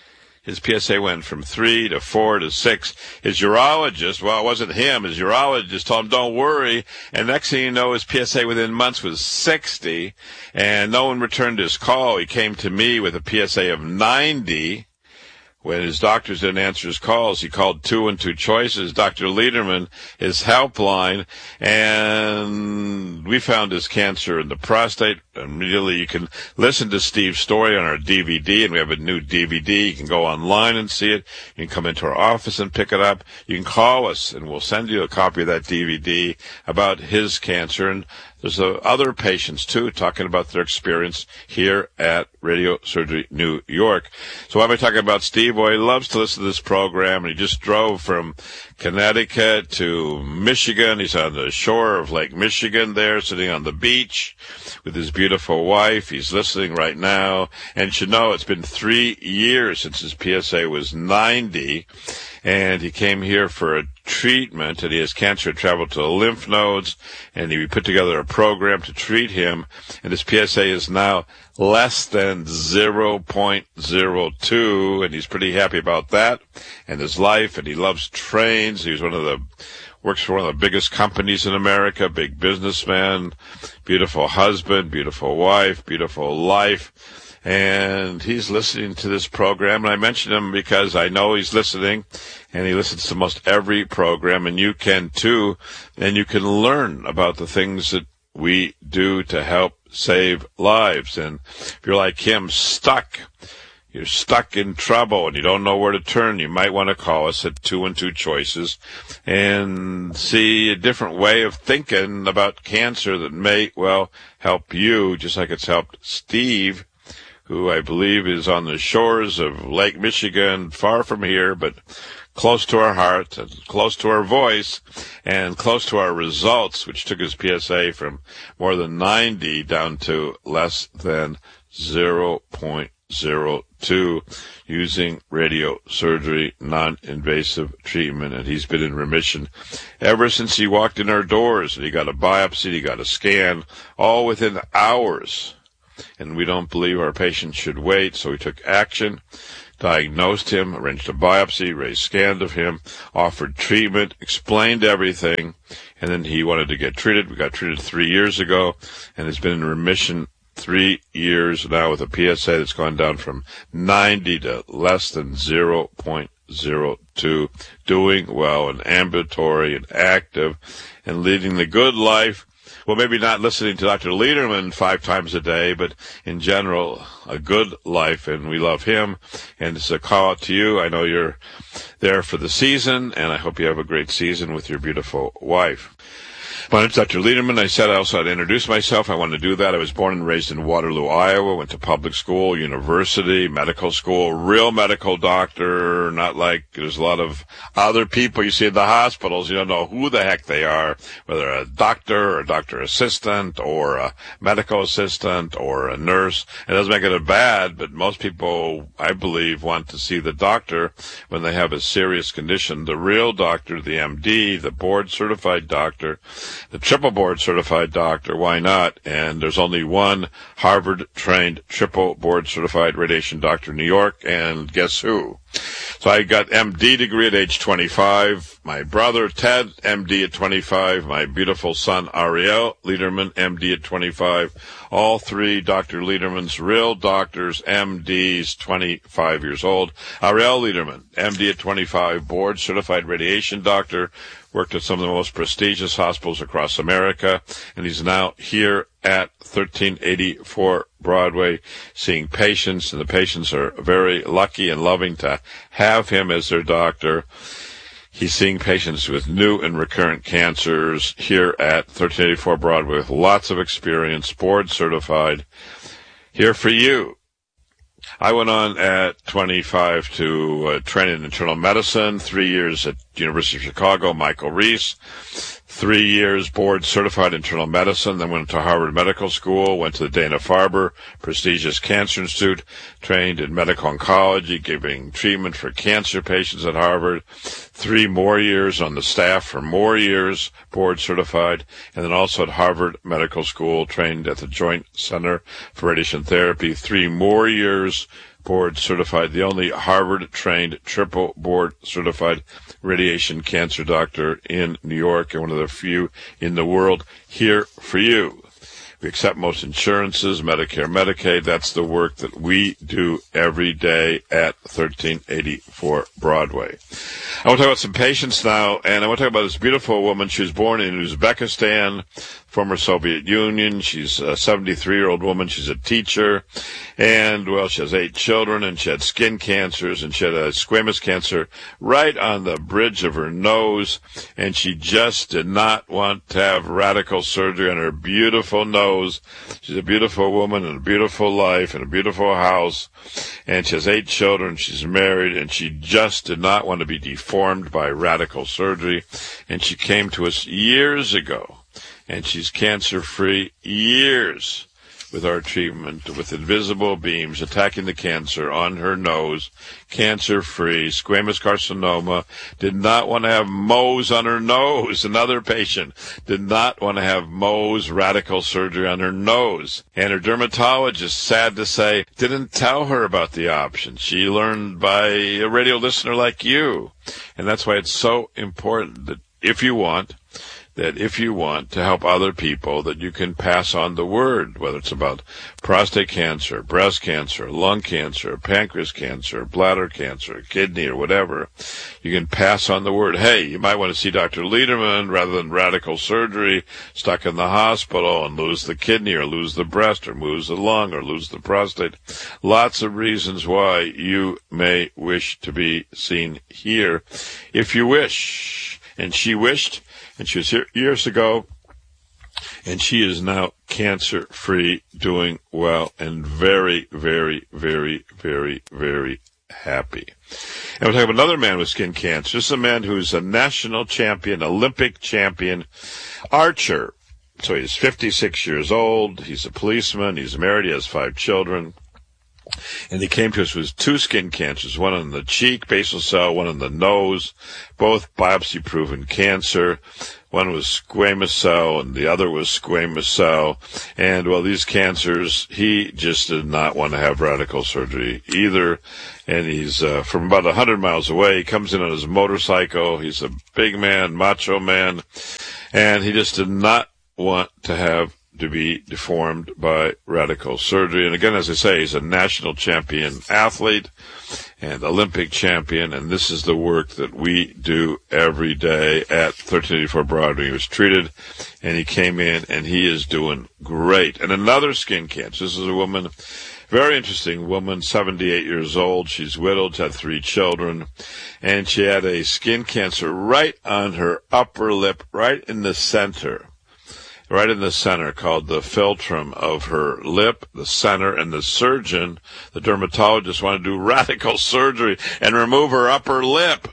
His P S A went from three to four to six. His urologist, well, it wasn't him. His urologist told him, don't worry. And next thing you know, his P S A within months was sixty. And no one returned his call. He came to me with a P S A of ninety. When his doctors didn't answer his calls, he called two and two choices, Doctor Lederman, his helpline, and we found his cancer in the prostate. Immediately, you can listen to Steve's story on our D V D, and we have a new D V D. You can go online and see it. You can come into our office and pick it up. You can call us, and we'll send you a copy of that D V D about his cancer. And there's uh, other patients, too, talking about their experience here at Radio Surgery New York. So why am I talking about Steve? Well, he loves to listen to this program, and he just drove from Connecticut to Michigan. He's on the shore of Lake Michigan there, sitting on the beach with his beautiful wife. He's listening right now. And you should know it's been three years since his P S A was ninety, and he came here for a treatment, and he has cancer, traveled to the lymph nodes, and he put together a program to treat him, and his P S A is now less than zero point zero two, and he's pretty happy about that, and his life, and he loves trains. He's one of the, works for one of the biggest companies in America, big businessman, beautiful husband, beautiful wife, beautiful life. And he's listening to this program, and I mention him because I know he's listening, and he listens to most every program, and you can too, and you can learn about the things that we do to help save lives. And if you're like him, stuck, you're stuck in trouble and you don't know where to turn, you might want to call us at two and two Choices and see a different way of thinking about cancer that may, well, help you, just like it's helped Steve, who I believe is on the shores of Lake Michigan, far from here, but close to our heart, and close to our voice, and close to our results, which took his P S A from more than ninety down to less than zero point zero two using radiosurgery, non-invasive treatment, and he's been in remission ever since he walked in our doors. And he got a biopsy, he got a scan, all within hours. And we don't believe our patient should wait, so we took action, diagnosed him, arranged a biopsy, raised scans of him, offered treatment, explained everything, and then he wanted to get treated. We got treated three years ago and has been in remission three years now with a P S A that's gone down from ninety to less than zero point zero two, doing well and ambulatory and active and leading the good life. Well, maybe not listening to Doctor Lederman five times a day, but in general, a good life, and we love him. And it's a call out to you. I know you're there for the season, and I hope you have a great season with your beautiful wife. My name's Doctor Lederman. I said I also had to introduce myself. I wanted to do that. I was born and raised in Waterloo, Iowa, went to public school, university, medical school, real medical doctor, not like there's a lot of other people you see in the hospitals. You don't know who the heck they are, whether a doctor or a doctor assistant or a medical assistant or a nurse. It doesn't make it bad, but most people, I believe, want to see the doctor when they have a serious condition. The real doctor, the M D, the board-certified doctor, the triple board certified doctor, why not? And there's only one Harvard-trained triple board certified radiation doctor in New York, and guess who? So I got M D degree at age twenty-five. My brother, Ted, M D at twenty-five. My beautiful son, Ariel Lederman, M D at twenty-five. All three Doctor Lederman's real doctors, M Ds, twenty-five years old. Ariel Lederman, M D at twenty-five, board certified radiation doctor, worked at some of the most prestigious hospitals across America, and he's now here at thirteen eighty-four Broadway seeing patients, and the patients are very lucky and loving to have him as their doctor. He's seeing patients with new and recurrent cancers here at thirteen eighty-four Broadway with lots of experience, board certified, here for you. I went on at twenty-five to uh, train in internal medicine, three years at University of Chicago, Michael Reese, three years board certified internal medicine, then went to Harvard Medical School, went to the Dana-Farber prestigious Cancer Institute, trained in medical oncology, giving treatment for cancer patients at Harvard, three more years on the staff for more years, board certified, and then also at Harvard Medical School, trained at the Joint Center for Radiation Therapy, three more years, board certified, the only Harvard-trained triple board certified radiation cancer doctor in New York, and one of the few in the world here for you. We accept most insurances, Medicare, Medicaid. That's the work that we do every day at thirteen eighty-four Broadway. I want to talk about some patients now, and I want to talk about this beautiful woman. She was born in Uzbekistan, former Soviet Union. She's a seventy-three-year-old woman. She's a teacher, and, well, she has eight children, and she had skin cancers, and she had a squamous cancer right on the bridge of her nose, and she just did not want to have radical surgery on her beautiful nose. She's a beautiful woman and a beautiful life and a beautiful house, and she has eight children. She's married, and she just did not want to be deformed by radical surgery, and she came to us years ago, and she's cancer-free years with our treatment, with invisible beams attacking the cancer on her nose, cancer-free, squamous carcinoma, did not want to have Mohs on her nose. Another patient did not want to have Mohs radical surgery on her nose. And her dermatologist, sad to say, didn't tell her about the option. She learned by a radio listener like you. And that's why it's so important that if you want that if you want to help other people, that you can pass on the word, whether it's about prostate cancer, breast cancer, lung cancer, pancreas cancer, bladder cancer, kidney, or whatever. You can pass on the word. Hey, you might want to see Doctor Lederman rather than radical surgery, stuck in the hospital and lose the kidney or lose the breast or lose the lung or lose the prostate. Lots of reasons why you may wish to be seen here if you wish. And she wished, and she was here years ago, and she is now cancer-free, doing well, and very, very, very, very, very happy. And we'll talk about another man with skin cancer. This is a man who's a national champion, Olympic champion, archer. So he's fifty-six years old. He's a policeman. He's married. He has five children. And he came to us with two skin cancers, one in the cheek, basal cell, one in the nose, both biopsy-proven cancer. One was squamous cell, and the other was squamous cell. And, well, these cancers, he just did not want to have radical surgery either. And he's uh, from about one hundred miles away. He comes in on his motorcycle. He's a big man, macho man. And he just did not want to have to be deformed by radical surgery. And again, as I say, he's a national champion athlete and Olympic champion, and this is the work that we do every day at thirteen eighty-four Broadway. He was treated, and he came in, and he is doing great. And another skin cancer. This is a woman, very interesting woman, seventy-eight years old. She's widowed, had three children, and she had a skin cancer right on her upper lip, right in the center. Right in the center, called the philtrum of her lip, the center, and the surgeon, the dermatologist, wanted to do radical surgery and remove her upper lip.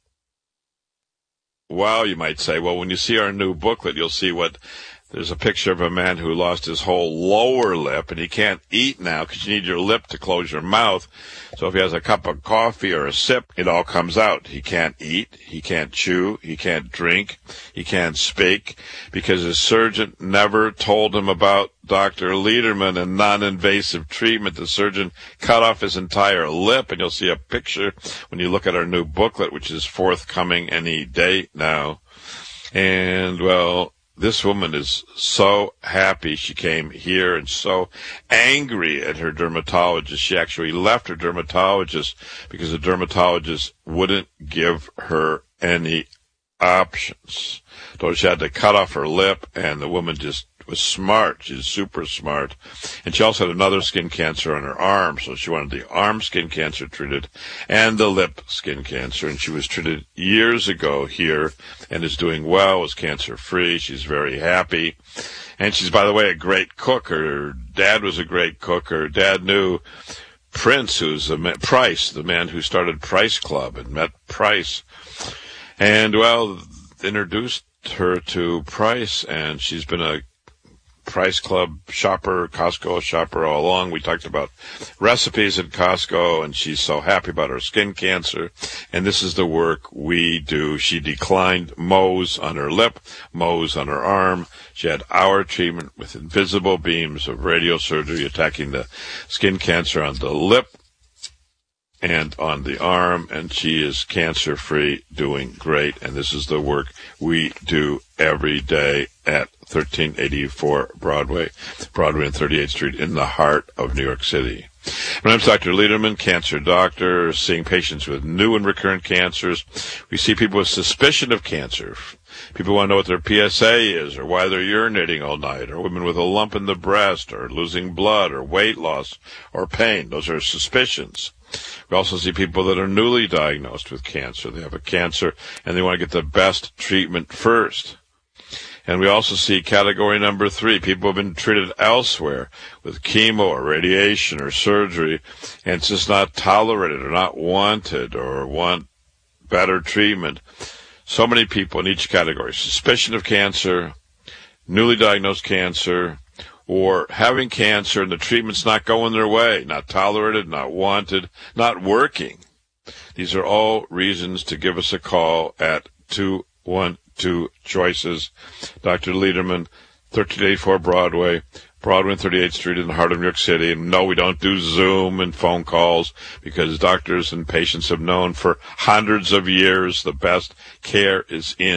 Wow, you might say. Well, when you see our new booklet, you'll see what, there's a picture of a man who lost his whole lower lip, and he can't eat now because you need your lip to close your mouth. So if he has a cup of coffee or a sip, it all comes out. He can't eat, he can't chew, he can't drink, he can't speak, because his surgeon never told him about Doctor Lederman and non-invasive treatment. The surgeon cut off his entire lip, and you'll see a picture when you look at our new booklet, which is forthcoming any day now. And, well, this woman is so happy she came here and so angry at her dermatologist. She actually left her dermatologist because the dermatologist wouldn't give her any options. So she had to cut off her lip, and the woman just was smart. She's super smart. And she also had another skin cancer on her arm, so she wanted the arm skin cancer treated and the lip skin cancer. And she was treated years ago here and is doing well, is cancer-free. She's very happy. And she's, by the way, a great cook. Her dad was a great cook. Her dad knew Prince, who's a ma- Price, the man who started Price Club, and met Price. And, well, introduced her to Price, and she's been a Price Club shopper, Costco shopper all along. We talked about recipes at Costco, and she's so happy about her skin cancer. And this is the work we do. She declined Mohs on her lip, Mohs on her arm. She had our treatment with invisible beams of radiosurgery attacking the skin cancer on the lip and on the arm, and she is cancer-free, doing great. And this is the work we do every day at thirteen eighty-four Broadway, Broadway and thirty-eighth Street in the heart of New York City. My name's Doctor Lederman, cancer doctor, seeing patients with new and recurrent cancers. We see people with suspicion of cancer. People want to know what their P S A is, or why they're urinating all night, or women with a lump in the breast, or losing blood, or weight loss, or pain. Those are suspicions. We also see people that are newly diagnosed with cancer. They have a cancer, and they want to get the best treatment first. And we also see category number three, people who have been treated elsewhere with chemo or radiation or surgery, and it's just not tolerated or not wanted or want better treatment. So many people in each category: suspicion of cancer, newly diagnosed cancer, or having cancer and the treatment's not going their way, not tolerated, not wanted, not working. These are all reasons to give us a call at two one two choices. Doctor Lederman, thirteen eighty-four Broadway, Broadway and thirty-eighth Street in the heart of New York City. And no, we don't do Zoom and phone calls, because doctors and patients have known for hundreds of years the best care is in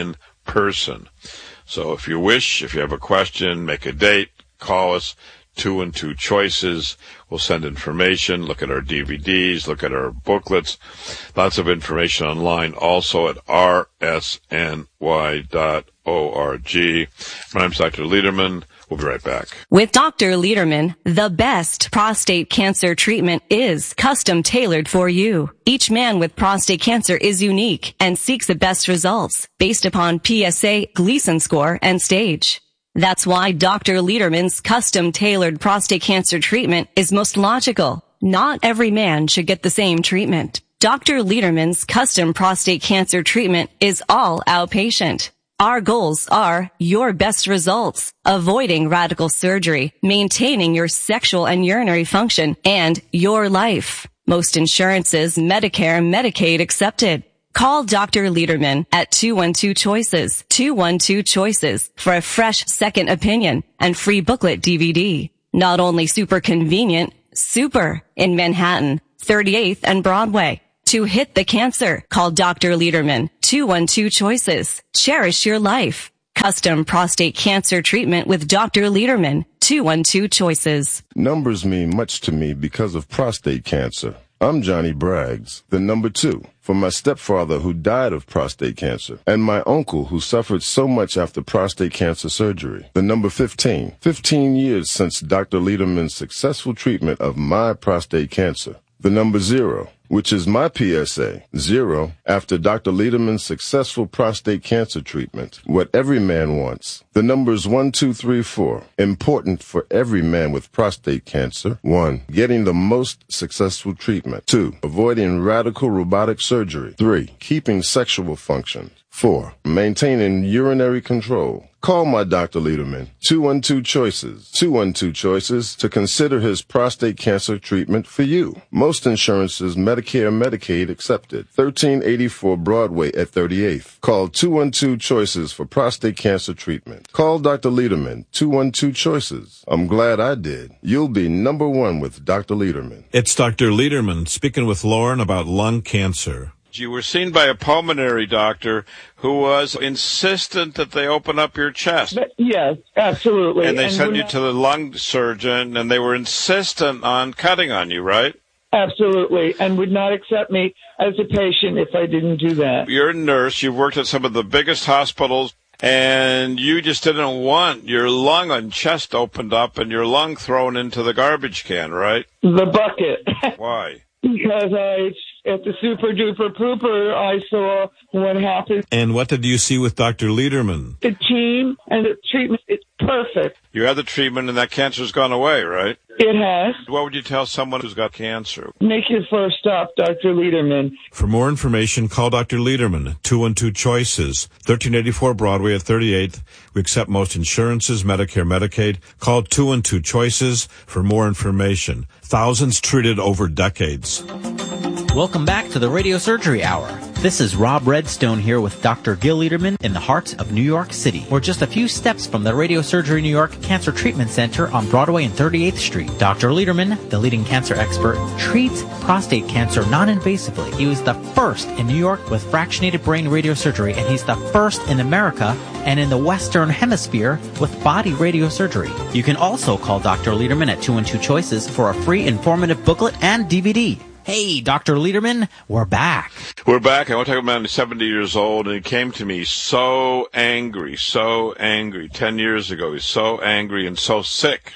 person. So if you wish, if you have a question, make a date, call us, two and two choices. We'll send information, look at our D V Ds, look at our booklets, lots of information online, also at r s n y dot org. My name's Doctor Lederman. We'll be right back. With Doctor Lederman, the best prostate cancer treatment is custom tailored for you. Each man with prostate cancer is unique and seeks the best results based upon P S A, Gleason score, and stage. That's why Doctor Lederman's custom tailored prostate cancer treatment is most logical. Not every man should get the same treatment. Doctor Lederman's custom prostate cancer treatment is all outpatient. Our goals are your best results, avoiding radical surgery, maintaining your sexual and urinary function, and your life. Most insurances, Medicare, Medicaid accepted. Call Doctor Lederman at two one two choices, two one two choices for a fresh second opinion and free booklet D V D. Not only super convenient, super in Manhattan, thirty-eighth and Broadway. To hit the cancer, call Doctor Lederman, two one two choices. Cherish your life. Custom prostate cancer treatment with Doctor Lederman, two one two choices. Numbers mean much to me because of prostate cancer. I'm Johnny Braggs, the number two, for my stepfather who died of prostate cancer, and my uncle who suffered so much after prostate cancer surgery. The number fifteen, fifteen years since Doctor Lederman's successful treatment of my prostate cancer. The number zero, which is my P S A, zero, after Doctor Lederman's successful prostate cancer treatment. What every man wants. The numbers one, two, three, four, important for every man with prostate cancer. One, getting the most successful treatment. Two, avoiding radical robotic surgery. Three, keeping sexual function. Four, maintaining urinary control. Call my Doctor Lederman, two one two choices, two one two choices to consider his prostate cancer treatment for you. Most insurances, Medicare, Medicaid accepted. thirteen eighty-four Broadway at thirty-eighth. Call two one two choices for prostate cancer treatment. Call Doctor Lederman, two one two choices. I'm glad I did. You'll be number one with Doctor Lederman. It's Doctor Lederman speaking with Lauren about lung cancer. You were seen by a pulmonary doctor who was insistent that they open up your chest. Yes, absolutely. And they and sent you not, to the lung surgeon, and they were insistent on cutting on you, right? Absolutely, and would not accept me as a patient if I didn't do that. You're a nurse. You've worked at some of the biggest hospitals, and you just didn't want your lung and chest opened up and your lung thrown into the garbage can, right? The bucket. Why? Because I, at the super duper pooper, I saw what happened. And what did you see with Doctor Lederman? The team and the treatment, it's perfect. You had the treatment and that cancer's gone away, right? It has. What would you tell someone who's got cancer? Make your first stop, Doctor Lederman. For more information, call Doctor Lederman, two one two choices, thirteen eighty-four Broadway at thirty-eighth. We accept most insurances, Medicare, Medicaid. Call two one two choices for more information. Thousands treated over decades. Welcome back to the Radio Surgery Hour. This is Rob Redstone here with Doctor Gil Lederman in the heart of New York City. We're just a few steps from the Radio Surgery New York Cancer Treatment Center on Broadway and thirty-eighth Street. Doctor Lederman, the leading cancer expert, treats prostate cancer non-invasively. He was the first in New York with fractionated brain radiosurgery, and he's the first in America and in the Western Hemisphere with body radiosurgery. You can also call Doctor Lederman at two one two choices for a free informative booklet and D V D. Hey, Doctor Lederman, we're back. We're back. I want to talk about him. He's seventy years old, and he came to me so angry, so angry. Ten years ago, he's so angry and so sick.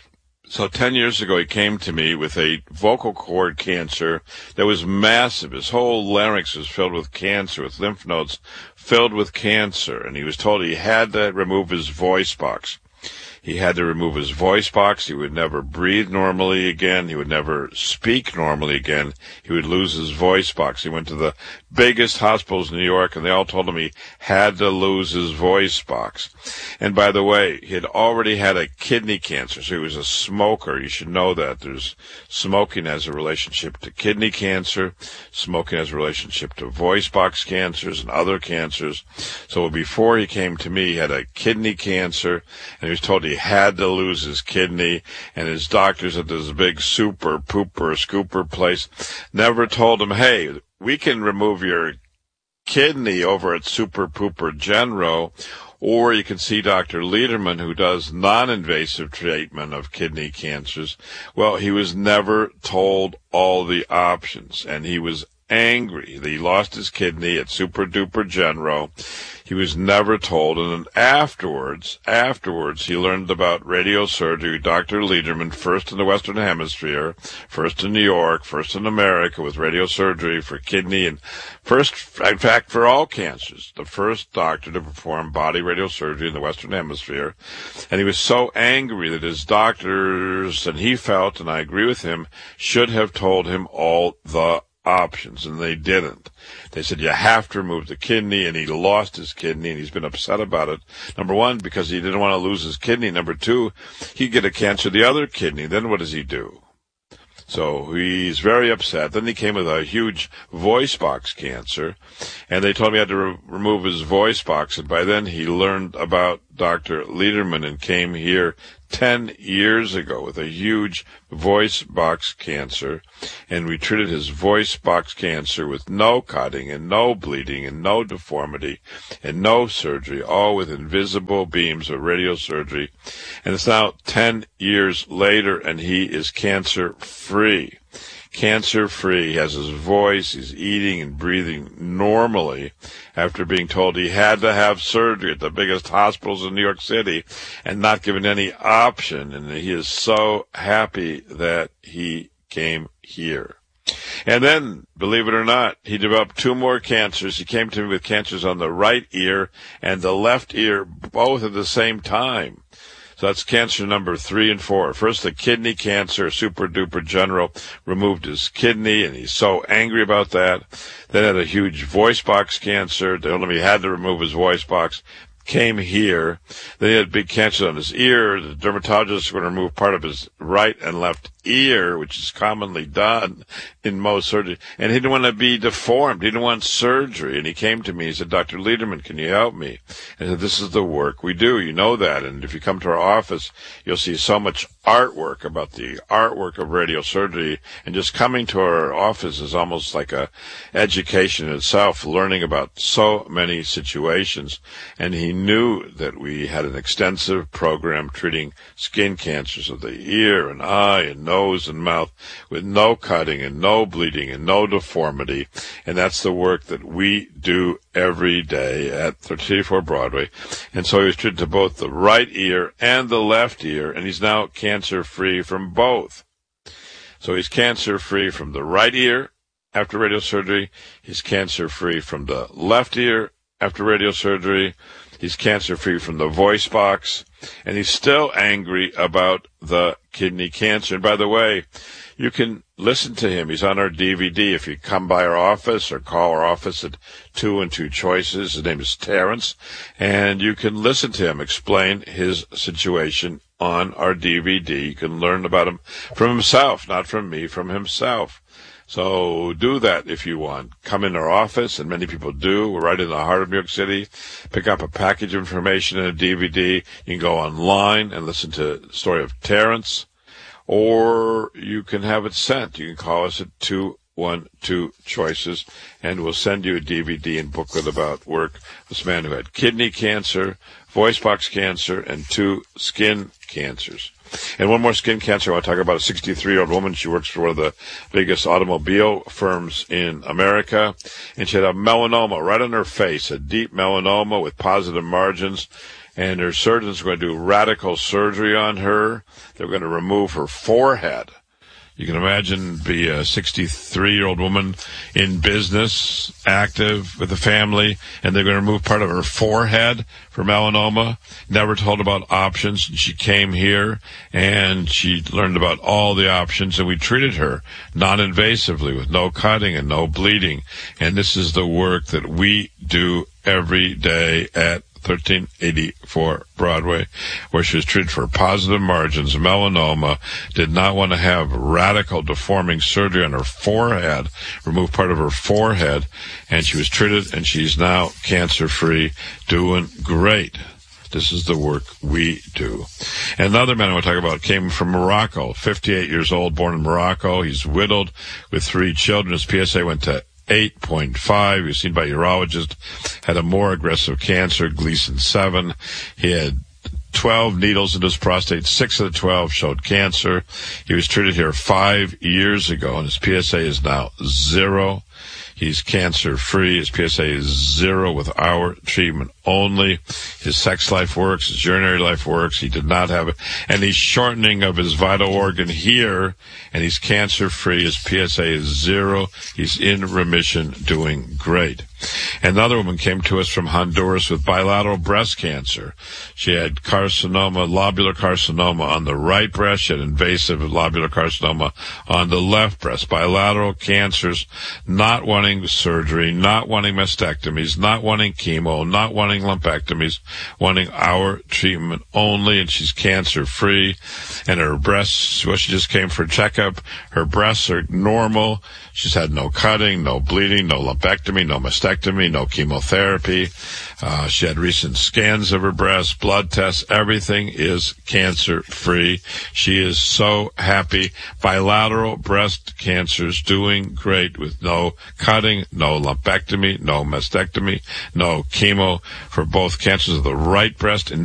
So ten years ago, he came to me with a vocal cord cancer that was massive. His whole larynx was filled with cancer, with lymph nodes filled with cancer, and he was told he had to remove his voice box. He had to remove his voice box. He would never breathe normally again. He would never speak normally again. He would lose his voice box. He went to the biggest hospitals in New York, and they all told him he had to lose his voice box. And by the way, he had already had a kidney cancer, so he was a smoker. You should know that. There's smoking has a relationship to kidney cancer. Smoking has a relationship to voice box cancers and other cancers. So before he came to me, he had a kidney cancer, and he was told he had to lose his kidney, and his doctors at this big super pooper scooper place never told him, hey, we can remove your kidney over at Super Pooper Genro, or you can see Doctor Lederman, who does non-invasive treatment of kidney cancers. Well, he was never told all the options, and he was angry that he lost his kidney at Super Duper Genro. He was never told, and then afterwards, afterwards, he learned about radiosurgery. Doctor Lederman, first in the Western Hemisphere, first in New York, first in America with radiosurgery for kidney, and first, in fact, for all cancers, the first doctor to perform body radiosurgery in the Western Hemisphere. And he was so angry that his doctors, and he felt, and I agree with him, should have told him all the options, and they didn't. They said, you have to remove the kidney, and he lost his kidney, and he's been upset about it. Number one, because he didn't want to lose his kidney. Number two, he'd get a cancer of the other kidney. Then what does he do? So he's very upset. Then he came with a huge voice box cancer, and they told me I had to re- remove his voice box, and by then he learned about Doctor Lederman and came here ten years ago with a huge voice box cancer, and we treated his voice box cancer with no cutting and no bleeding and no deformity and no surgery, all with invisible beams of radiosurgery. And it's now ten years later, and he is cancer-free. Cancer-free, he has his voice, he's eating and breathing normally after being told he had to have surgery at the biggest hospitals in New York City and not given any option. And he is so happy that he came here. And then, believe it or not, he developed two more cancers. He came to me with cancers on the right ear and the left ear, both at the same time. So that's cancer number three and four. First, the kidney cancer. Super Duper Genro removed his kidney, and he's so angry about that. Then had a huge voice box cancer. They told him he had to remove his voice box. Came here. Then he had big cancer on his ear. The dermatologist was going to remove part of his right and left ear, which is commonly done in most surgery. And he didn't want to be deformed. He didn't want surgery. And he came to me. He said, Doctor Lederman, can you help me? And I said, this is the work we do. You know that. And if you come to our office, you'll see so much artwork about the artwork of radiosurgery. And just coming to our office is almost like a education in itself, learning about so many situations. And he knew that we had an extensive program treating skin cancers of the ear and eye and nose and mouth with no cutting and no bleeding and no deformity. And that's the work that we do every day at thirteen eighty-four Broadway. And so he was treated to both the right ear and the left ear, and he's now cancer-free from both. So he's cancer-free from the right ear after radiosurgery. He's cancer-free from the left ear after radiosurgery. He's cancer-free from the voice box, and he's still angry about the kidney cancer. And by the way, you can listen to him. He's on our D V D. If you come by our office or call our office at two and two Choices, his name is Terrence, and you can listen to him explain his situation on our D V D. You can learn about him from himself, not from me, from himself. So do that if you want. Come in our office, and many people do. We're right in the heart of New York City. Pick up a package of information and a D V D. You can go online and listen to the story of Terrence, or you can have it sent. You can call us at two one two Choices, and we'll send you a D V D and booklet about work. This man who had kidney cancer, voice box cancer, and two skin cancers. And one more skin cancer I want to talk about. A sixty-three-year-old woman. She works for one of the biggest automobile firms in America. And she had a melanoma right on her face, a deep melanoma with positive margins. And her surgeons were going to do radical surgery on her. They were going to remove her forehead. You can imagine be a sixty-three-year-old woman in business, active with a family, and they're going to remove part of her forehead for melanoma. Never told about options. She came here, and she learned about all the options, and we treated her non-invasively with no cutting and no bleeding. And this is the work that we do every day at thirteen eighty-four Broadway, where she was treated for positive margins, melanoma, did not want to have radical deforming surgery on her forehead, remove part of her forehead, and she was treated, and she's now cancer-free, doing great. This is the work we do. And another man I want to talk about came from Morocco, fifty-eight years old, born in Morocco. He's widowed with three children. His P S A went to eight point five. He was seen by a urologist, had a more aggressive cancer, Gleason seven. He had twelve needles in his prostate. Six of the twelve showed cancer. He was treated here five years ago, and his P S A is now zero. He's cancer-free. His P S A is zero with our treatment only. His sex life works. His urinary life works. He did not have any shortening of his vital organ here, and he's cancer-free. His P S A is zero. He's in remission, doing great. Another woman came to us from Honduras with bilateral breast cancer. She had carcinoma, lobular carcinoma on the right breast. She had invasive lobular carcinoma on the left breast. Bilateral cancers, not wanting surgery, not wanting mastectomies, not wanting chemo, not wanting lumpectomies, wanting our treatment only, and she's cancer-free. And her breasts, well, she just came for a checkup. Her breasts are normal. She's had no cutting, no bleeding, no lumpectomy, no mastectomy, no chemotherapy. Uh, she had recent scans of her breasts, blood tests. Everything is cancer-free. She is so happy. Bilateral breast cancer's doing great with no cutting, no lumpectomy, no mastectomy, no chemo for both cancers of the right breast and